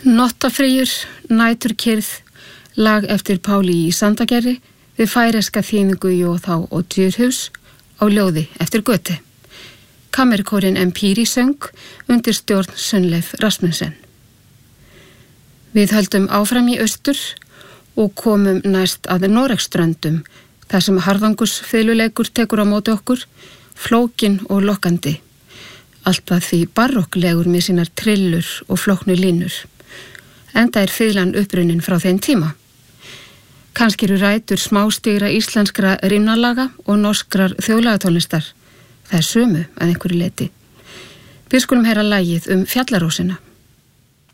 Nottafreyjur, næturkyrrð, lag eftir Páli í Sandagerði við færeska þýðingu Jóþá og Djurhus á ljóði eftir Göti. Kammerkórinn Empíri söng undir stjórn Sunnleif Rasmussen. Við höldum áfram í austur og komum næst að Noregsströndum, þar sem harðangursfiðluleikur tekur á móti okkur, flókin og lokkandi. Allt að því barokklegur með sínar trillur og flóknu línur. Enda fiðlan upprunnin frá þeim tíma. Kannski eru rætur smástigra íslenskra rímnalaga og norskrar þjóðlagatónlistar. Það sömu að einhverju leyti. Við skulum heyra lagið Fjallarósina.